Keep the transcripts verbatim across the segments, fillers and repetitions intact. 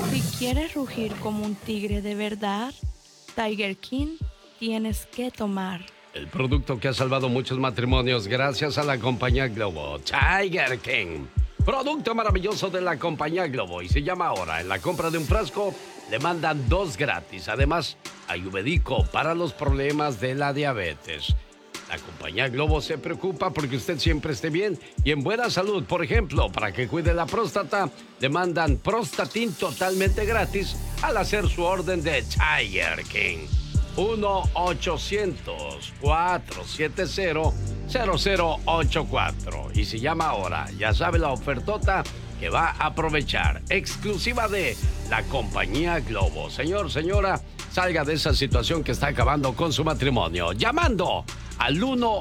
Si quieres rugir como un tigre de verdad, Tiger King tienes que tomar. El producto que ha salvado muchos matrimonios gracias a la compañía Globo, Tiger King. Producto maravilloso de la compañía Globo y se llama ahora. En la compra de un frasco le mandan dos gratis. Además, ayurvédico para los problemas de la diabetes. La compañía Globo se preocupa porque usted siempre esté bien y en buena salud. Por ejemplo, para que cuide la próstata, le mandan Prostatin totalmente gratis al hacer su orden de Tiger King. uno ochocientos, cuatro siete cero, cero cero ocho cuatro. Y si llama ahora, ya sabe la ofertota que va a aprovechar. Exclusiva de la compañía Globo. Señor, señora, salga de esa situación que está acabando con su matrimonio. Llamando al uno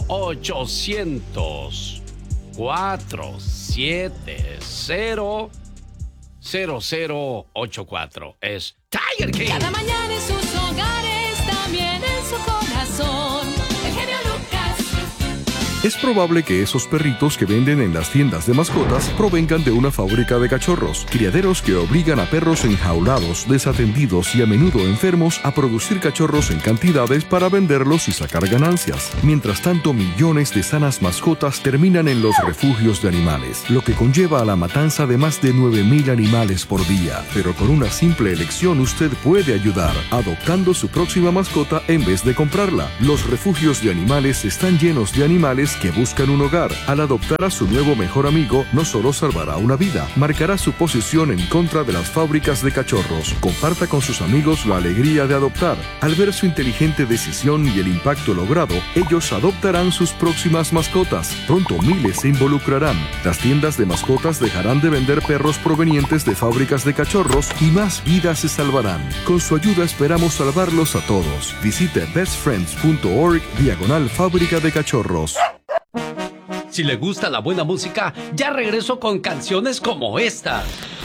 ochocientos, cuatro siete cero, cero cero ocho cuatro. Es Tiger King. Cada mañana en sus hogares, también en su corazón. El genio Lucas. Es probable que esos perritos que venden en las tiendas de mascotas provengan de una fábrica de cachorros, criaderos que obligan a perros enjaulados, desatendidos y a menudo enfermos a producir cachorros en cantidades para venderlos y sacar ganancias. Mientras tanto, millones de sanas mascotas terminan en los refugios de animales, lo que conlleva a la matanza de más de nueve mil animales por día. Pero con una simple elección usted puede ayudar, adoptando su próxima mascota en vez de comprarla. Los refugios de animales están llenos de animales que buscan un hogar. Al adoptar a su nuevo mejor amigo, no solo salvará una vida, marcará su posición en contra de las fábricas de cachorros. Comparta con sus amigos la alegría de adoptar. Al ver su inteligente decisión y el impacto logrado, ellos adoptarán sus próximas mascotas. Pronto miles se involucrarán. Las tiendas de mascotas dejarán de vender perros provenientes de fábricas de cachorros y más vidas se salvarán. Con su ayuda esperamos salvarlos a todos. Visite bestfriends punto org diagonal fábrica de cachorros. Si le gusta la buena música, ya regreso con canciones como esta.